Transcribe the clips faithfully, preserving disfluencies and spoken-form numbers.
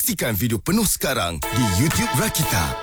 Saksikan video penuh sekarang di YouTube Rakita.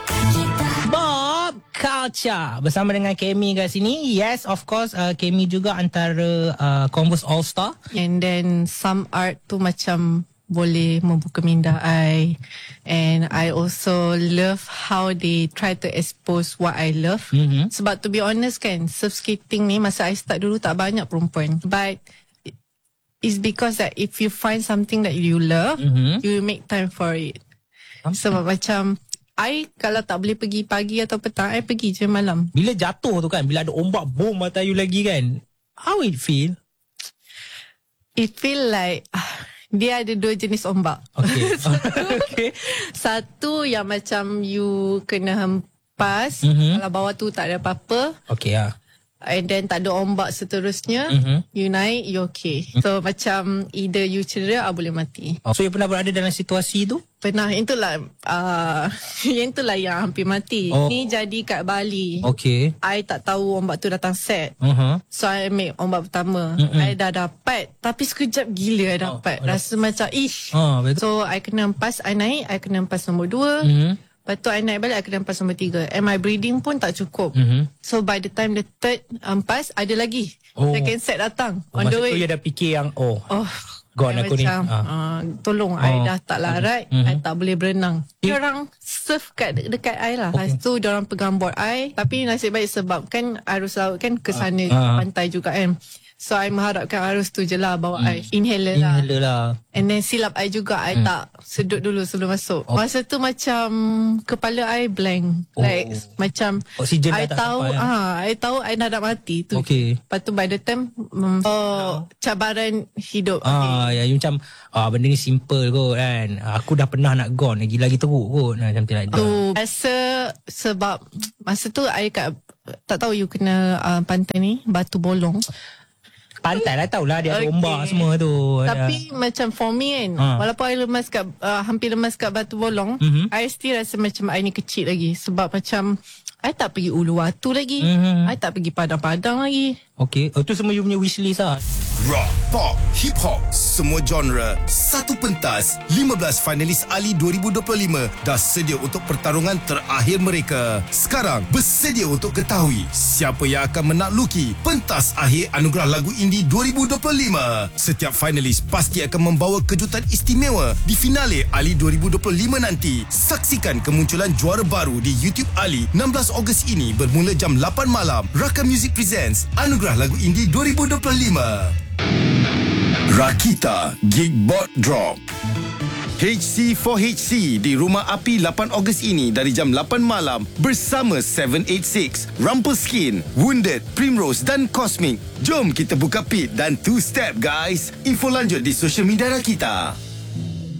Bob Culture bersama dengan Kemi kat sini. Yes, of course, uh, Kemi juga antara uh, Converse All Star. And then some art tu macam boleh membuka minda I. And I also love how they try to expose what I love. Mm-hmm. Sebab to be honest kan, surf skating ni masa I start dulu tak banyak perempuan. But it's because that if you find something that you love, mm-hmm. you make time for it. Okay. Sebab macam I kalau tak boleh pergi pagi atau petang, I pergi je malam. Bila jatuh tu kan, bila ada ombak boom mata you lagi kan, how it feel? It feel like uh, dia ada dua jenis ombak. Okay. Satu, okay. Satu yang macam you kena hempas, mm-hmm. kalau bawah tu tak ada apa-apa. Okay lah. And then tak ada ombak seterusnya, mm-hmm. you naik, you okay. Mm-hmm. So macam either you cedera atau boleh mati. Oh. So you pernah berada dalam situasi tu? Pernah. Itulah uh, yang itulah yang hampir mati. Oh. Ni jadi kat Bali. Okay. I tak tahu ombak tu datang set. uh-huh. So I ambil ombak pertama. Mm-mm. I dah dapat, tapi sekejap gila I dapat. Oh, Rasa oh. macam ish. Oh, so I kena empas, I naik, I kena empas nombor dua. Mm-hmm. Lepas tu I naik balik, I kena empas nombor tiga. And my breathing pun tak cukup. Mm-hmm. So by the time the third empas, ada lagi. Oh. Second set datang. Oh, on the way. Masa tu you dah fikir yang, oh, oh gone aku macam, ni. Ah. Uh, tolong, oh. I dah tak larat. Mm-hmm. I tak boleh berenang. Dia orang surf kat dekat I lah. Okay. Lepas tu dia orang pegang board I. Tapi nasib baik sebab kan arus laut kan ke sana uh. pantai juga kan. So I mengharapkan arus tu je lah bawa hmm. I inhaler lah. Inhaler lah. And then silap I juga, I hmm. tak sedut dulu sebelum masuk. Oh. Masa tu macam kepala I blank. Oh. Like macam oksigen I tahu ah, I tahu I dah nak mati tu. Okay. Lepas tu by the time um, oh, cabaran hidup. Ah, okay. Ya, you macam ah, benda ni simple kot kan. Aku dah pernah nak gone, lagi-lagi teruk kot. Nah, macam tu lah. Tu rasa sebab masa tu I kat, tak tahu you kena uh, pantai ni, Batu Bolong. Pantai lah, tahulah dia ada okay. ombak semua tu. Tapi ada. Macam for me kan, ha. walaupun I lemas kat, uh, hampir lemas kat Batu Bolong, mm-hmm. I still rasa macam I ni kecil lagi. Sebab macam I tak pergi Uluwatu lagi, mm-hmm. I tak pergi Padang-Padang lagi. Okay, oh, tu semua you punya wishlist lah. Rock, pop, hip hop, semua genre, satu pentas. lima belas finalis Ali dua ribu dua puluh lima dah sedia untuk pertarungan terakhir mereka. Sekarang bersedia untuk ketahui siapa yang akan menakluki pentas akhir Anugerah Lagu Indie dua ribu dua puluh lima. Setiap finalis pasti akan membawa kejutan istimewa di finale Ali dua ribu dua puluh lima nanti. Saksikan kemunculan juara baru di YouTube Ali enam belas Ogos ini bermula jam lapan malam. Rakam Music presents Anugerah Lagu Indie dua ribu dua puluh lima. Rakita Gigbot Drop H C four H C di Rumah Api lapan Ogos ini dari jam lapan malam bersama tujuh lapan enam, Rumpelstiltskin, Wounded, Primrose dan Cosmic. Jom kita buka pit dan two step guys. Info lanjut di social media Rakita.